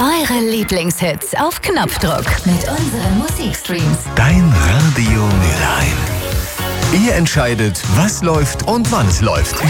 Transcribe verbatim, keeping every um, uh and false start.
Eure Lieblingshits auf Knopfdruck mit unseren Musikstreams. Dein Radio Mülheim. Ihr entscheidet, was läuft und wann es läuft.